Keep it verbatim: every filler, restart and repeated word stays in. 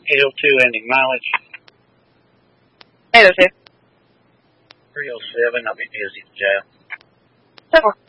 eight oh two ending mileage. eight oh two. three oh seven, I'll be busy at the jail. Sure.